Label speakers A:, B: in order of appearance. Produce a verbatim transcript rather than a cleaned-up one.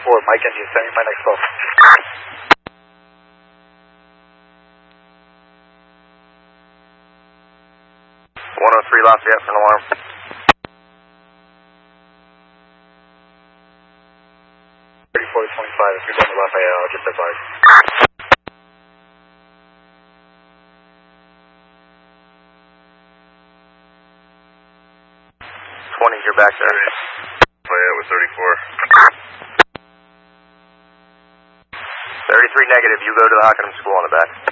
A: four, Mike India, sending my next call.
B: one oh three Lafayette for an alarm.
A: thirty-four to twenty-five, if you're going to Lafayette, I'll just advise.
B: twenty, you're back there.
C: Lafayette with thirty-four.
B: thirty-three negative, you go to the Hockenham School on the back.